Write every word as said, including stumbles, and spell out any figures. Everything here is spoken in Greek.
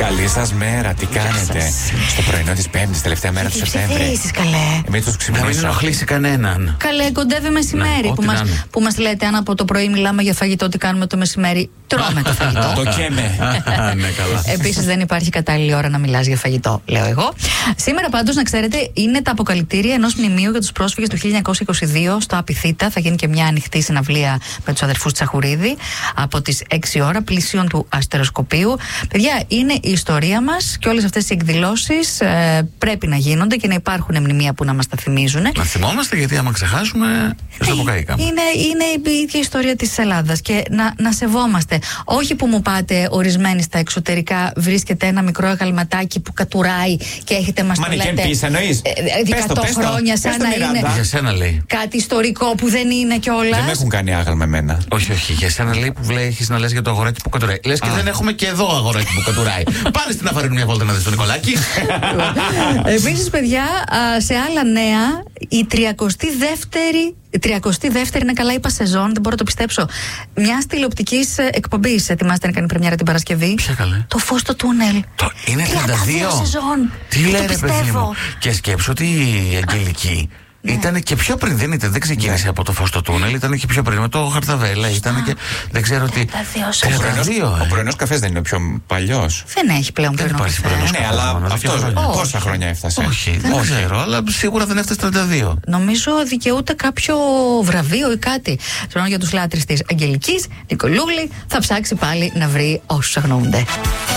Καλή σας μέρα, τι κάνετε? Στο πρωινό της Πέμπτης, τελευταία μέρα του Σεπτέμβρη. Τι είσαι, καλέ. Εμείς τους ξυπνήσουμε. Να μην ενοχλήσει κανέναν. Καλέ, κοντεύει μεσημέρι. Ναι, που, μας, είναι. που μας λέτε, αν από το πρωί μιλάμε για φαγητό, τι κάνουμε το μεσημέρι? Τρώμε το φαγητό. Το καίμε. Ναι, καλά. Επίσης, δεν υπάρχει κατάλληλη ώρα να μιλάς για φαγητό, λέω εγώ. Σήμερα, πάντως, να ξέρετε, είναι τα αποκαλυπτήρια ενός μνημείου για τους πρόσφυγες του χίλια εννιακόσια είκοσι δύο στο Απιθύτα. Θα γίνει και μια ανοιχτή συναυλία με τους αδερφούς Τσαχουρίδη από τις έξι ώρα, πλησίον του αστεροσκοπείου. Παιδιά, είναι η ιστορία μας και όλες αυτές οι εκδηλώσεις ε, πρέπει να γίνονται και να υπάρχουν μνημεία που να μας τα θυμίζουν. Να θυμόμαστε, γιατί άμα ξεχάσουμε, δεν το αποκαήκαμε. Είναι, είναι η ίδια ιστορία της Ελλάδας και να, να σεβόμαστε. Όχι που μου πάτε ορισμένοι στα εξωτερικά, βρίσκεται ένα μικρό εγαλματάκι που κατουράει και έχετε μας το λέτε. Μανικέν πεις, εννοείς? εκατό χρόνια σαν να είναι Για σένα λέει. κάτι ιστορικό που δεν είναι κιόλας. Δεν με έχουν κάνει άγαλμα εμένα. Όχι, όχι. Για σένα λέει που έχει να λες για το αγοράκι που κατουράει. Λες και δεν έχουμε και εδώ αγοράκι που κατουράει. Πάρε στην Αφαρίνου μια βόλτα να δεις τον Νικολάκη. Επίσης, παιδιά, α, σε άλλα νέα, η τριακοστή δεύτερη. Η τριακοστή δεύτερη είναι, καλά είπα, σεζόν, δεν μπορώ να το πιστέψω. Μια τηλεοπτική εκπομπή ετοιμάζεται να κάνει πρεμιέρα την Παρασκευή. Ποια καλέ? Το φως στο τούνελ. Το... Είναι τριάντα δύο σεζόν. Τι Δεν λέει το ρε παιδί πιστεύω. μου. Και σκέψω ότι η Αγγελική ήταν και πιο πριν, δεν ήταν, δεν ξεκίνησε από το φως στο τούνελ, ήταν και πιο πριν με το Χαρταβέλα, ήταν και δεν ξέρω τι. τριάντα δύο Ο ε. πρωινός καφές δεν είναι ο πιο παλιός? Δεν έχει πλέον Δεν πρωινό υπάρχει καφέ. πρωινός Ναι, καφές αλλά μόνο, αυτό δύο χρόνια. πόσα χρόνια έφτασε? Όχι, δεν ξέρω, αλλά σίγουρα δεν έφτασε τριάντα δύο. Νομίζω δικαιούται κάποιο βραβείο ή κάτι. Θέλω για τους λάτρεις της Αγγελικής, Νικολούλη θα ψάξει πάλι να βρει όσους αγνοούνται.